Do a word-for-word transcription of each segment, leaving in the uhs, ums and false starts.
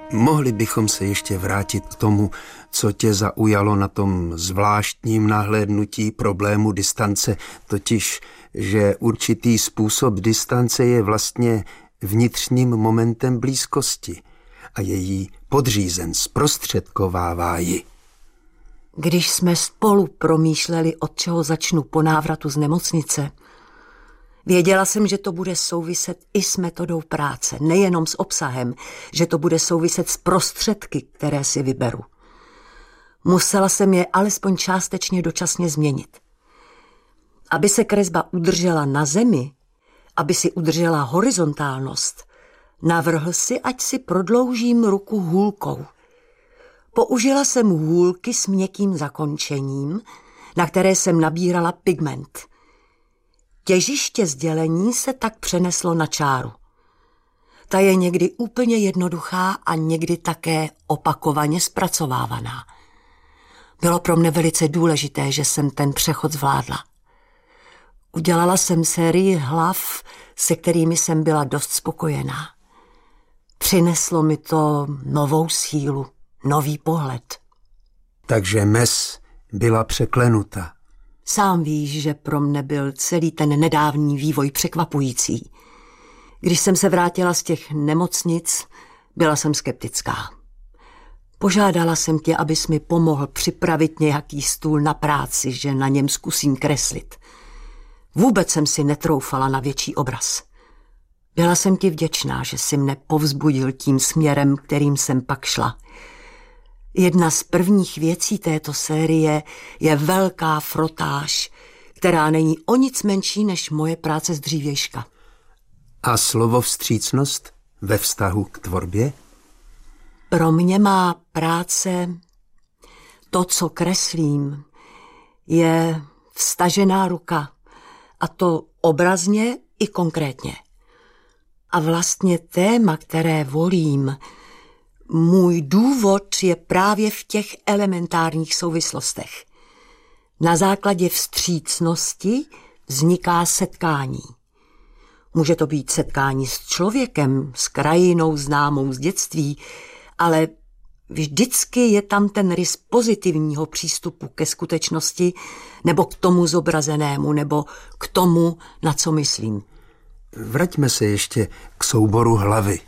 Mohli bychom se ještě vrátit k tomu, co tě zaujalo na tom zvláštním nahlédnutí problému distance, totiž, že určitý způsob distance je vlastně vnitřním momentem blízkosti a je jí podřízen, zprostředkovává ji. Když jsme spolu promýšleli, od čeho začnu po návratu z nemocnice, věděla jsem, že to bude souviset i s metodou práce, nejenom s obsahem, že to bude souviset s prostředky, které si vyberu. Musela jsem je alespoň částečně dočasně změnit. Aby se kresba udržela na zemi, aby si udržela horizontálnost, navrhl si, ať si prodloužím ruku hůlkou. Použila jsem hůlky s měkkým zakončením, na které jsem nabírala pigment. Těžiště sdělení se tak přeneslo na čáru. Ta je někdy úplně jednoduchá a někdy také opakovaně zpracovávaná. Bylo pro mne velice důležité, že jsem ten přechod zvládla. Udělala jsem sérii hlav, se kterými jsem byla dost spokojená. Přineslo mi to novou sílu, nový pohled. Takže mez byla překlenuta. Sám víš, že pro mne byl celý ten nedávný vývoj překvapující. Když jsem se vrátila z těch nemocnic, byla jsem skeptická. Požádala jsem tě, abys mi pomohl připravit nějaký stůl na práci, že na něm zkusím kreslit. Vůbec jsem si netroufala na větší obraz. Byla jsem ti vděčná, že jsi mne povzbudil tím směrem, kterým jsem pak šla. Jedna z prvních věcí této série je velká frotáž, která není o nic menší než moje práce z dřívějška. A slovo vstřícnost ve vztahu k tvorbě? Pro mě má práce, to, co kreslím, je vztažená ruka, a to obrazně i konkrétně. A vlastně téma, které volím, můj důvod je právě v těch elementárních souvislostech. Na základě vstřícnosti vzniká setkání. Může to být setkání s člověkem, s krajinou známou z dětství, ale vždycky je tam ten rys pozitivního přístupu ke skutečnosti nebo k tomu zobrazenému, nebo k tomu, na co myslím. Vraťme se ještě k souboru hlavy.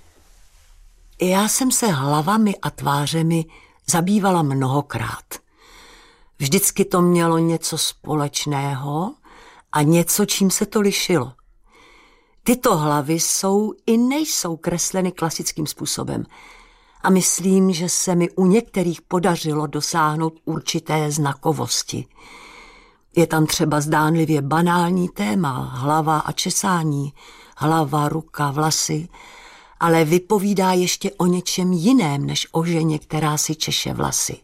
Já jsem se hlavami a tvářemi zabývala mnohokrát. Vždycky to mělo něco společného a něco, čím se to lišilo. Tyto hlavy jsou i nejsou kresleny klasickým způsobem. A myslím, že se mi u některých podařilo dosáhnout určité znakovosti. Je tam třeba zdánlivě banální téma, hlava a česání, hlava, ruka, vlasy, ale vypovídá ještě o něčem jiném, než o ženě, která si češe vlasy.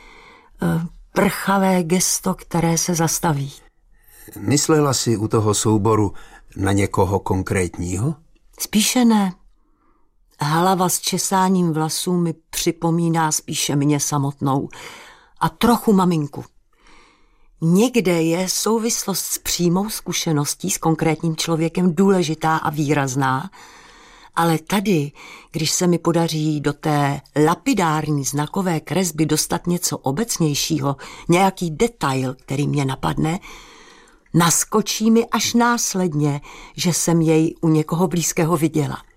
Prchavé gesto, které se zastaví. Myslela jsi u toho souboru na někoho konkrétního? Spíše ne. Hlava s česáním vlasů mi připomíná spíše mě samotnou a trochu maminku. Někde je souvislost s přímou zkušeností s konkrétním člověkem důležitá a výrazná, ale tady, když se mi podaří do té lapidární znakové kresby dostat něco obecnějšího, nějaký detail, který mě napadne, naskočí mi až následně, že jsem jej u někoho blízkého viděla.